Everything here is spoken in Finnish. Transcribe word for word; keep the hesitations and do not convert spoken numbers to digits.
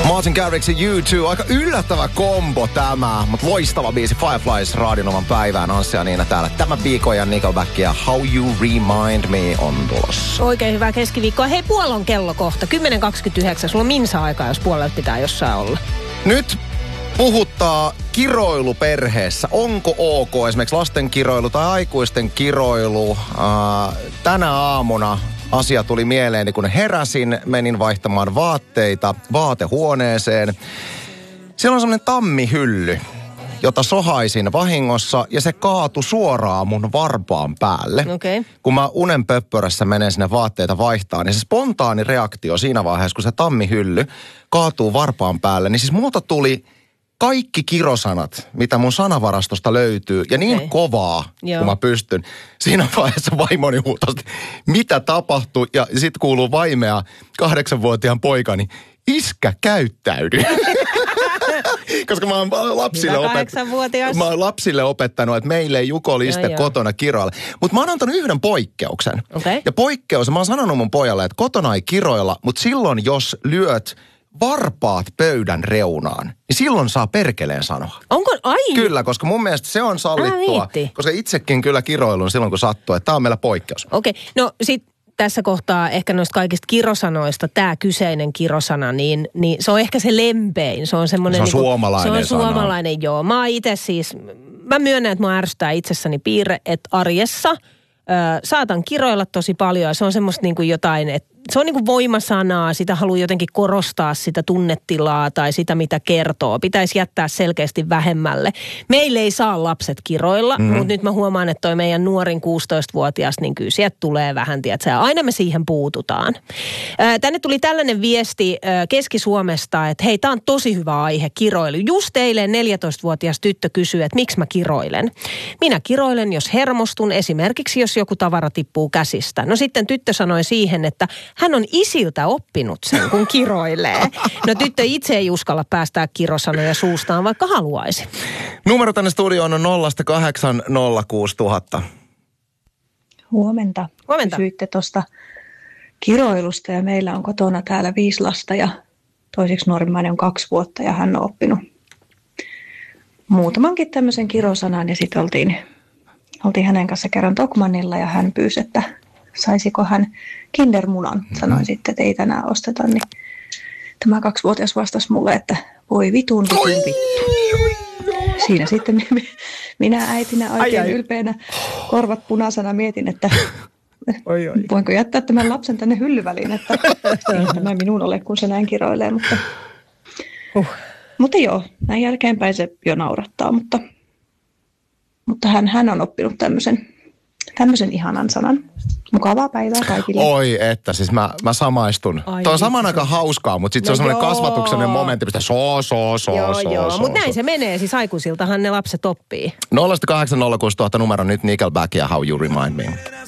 Martin Garrix ja U two. Aika yllättävä kombo tämä, mutta loistava biisi Fireflies Radionovan päivään. Anssi ja Niina täällä. Tämä viikko ja Nickelback ja How You Remind Me on tulossa. Oikein hyvää keskiviikkoa. Hei, puolon kello kohta. kymmenen kaksikymmentäyhdeksän. Sulla on minsa aikaa, jos puolelta pitää jossain olla. Nyt puhuttaa kiroilu perheessä. Onko ok esimerkiksi lasten kiroilu tai aikuisten kiroilu? Äh, tänä aamuna asia tuli mieleeni, kun heräsin, menin vaihtamaan vaatteita vaatehuoneeseen. Siellä on semmoinen tammihylly, jota sohaisin vahingossa, ja se kaatui suoraan mun varpaan päälle. Okay. Kun mä unen pöppörässä menen sinne vaatteita vaihtaa, niin se spontaani reaktio siinä vaiheessa, kun se tammihylly kaatuu varpaan päälle, niin siis multa tuli kaikki kirosanat, mitä mun sanavarastosta löytyy, ja niin okay. kovaa, Joo. kun mä pystyn. Siinä vaiheessa vaimoni huutosti, mitä tapahtui, ja sitten kuuluu vaimea kahdeksanvuotiaan poikani, iskä käyttäydy. Koska mä oon lapsille, opet... mä oon lapsille opettanut, että meille ei Juko Liste joo, kotona kiroilla. Mutta mä oon antanut yhden poikkeuksen. Okay. Ja poikkeus, mä oon sanonut mun pojalle, että kotona ei kiroilla, mutta silloin jos lyöt varpaat pöydän reunaan, niin silloin saa perkeleen sanoa. Onko? Ai! Kyllä, koska mun mielestä se on sallittua. Koska itsekin kyllä kiroilun silloin, kun sattuu, että tää on meillä poikkeus. Okei, okay. No sit tässä kohtaa ehkä noista kaikista kirosanoista, tämä kyseinen kirosana, niin, niin se on ehkä se lempein. Se on semmoinen... Se on niin kuin, suomalainen Se on suomalainen, sana. Joo. Mä oon itse siis, mä myönnän, että mä ärsyttää itsessäni piirre, että arjessa ö, saatan kiroilla tosi paljon ja se on semmoista niin kuin jotain, että se on niin kuin voimasanaa, sitä haluaa jotenkin korostaa sitä tunnetilaa tai sitä, mitä kertoo. Pitäisi jättää selkeästi vähemmälle. Meille ei saa lapset kiroilla, mm-hmm. mutta nyt mä huomaan, että toi meidän nuorin kuusitoistavuotias, niin kyllä sieltä tulee vähän, tiedätkö, ja aina me siihen puututaan. Ää, tänne tuli tällainen viesti ää, Keski-Suomesta, että hei, tää on tosi hyvä aihe, kiroilu. Just eilen neljätoistavuotias tyttö kysyy, että miksi mä kiroilen. Minä kiroilen, jos hermostun, esimerkiksi jos joku tavara tippuu käsistä. No sitten tyttö sanoi siihen, että hän on isiltä oppinut sen, kun kiroilee. No tyttö itse ei uskalla päästää kirosanoja suustaan, vaikka haluaisi. Numero tänne studioon on nolla kahdeksan nolla kuusi tuhatta. Huomenta. Huomenta. Kysyitte tuosta kiroilusta ja meillä on kotona täällä viisi lasta ja toiseksi nuorimmainen on kaksi vuotta ja hän on oppinut muutamankin tämmöisen kirosanan ja sitten oltiin, oltiin hänen kanssa kerran Tokmannilla ja hän pyysi, että saisiko hän kindermunan. Sanoin sitten, että ei tänään osteta, niin tämä kaksivuotias vastasi mulle, että voi vitun, vitun, vittu. Siinä sitten minä äitinä oikein ai, ai. ylpeänä korvat punaisena mietin, että oi, oi. voinko jättää tämän lapsen tänne hyllyväliin, että ei tämä minun ole, kun se näin kiroilee. Mutta, uh. mutta joo, näin jälkeenpäin se jo naurattaa, mutta, mutta hän, hän on oppinut tämmöisen, tämmöisen ihanan sanan. Mukavaa päivää kaikille. Oi, että siis mä, mä samaistun. Ai, Tuo on saman aikaan hauskaa, mutta sitten no se on semmoinen kasvatuksellinen momentti, mistä so, so, so, joo, so, joo. so, Mutta näin so. se menee, siis aikuisiltahan ne lapset oppii. nolla kahdeksan nolla kuusi tuhatta numero nyt Nickelback ja How You Remind Me.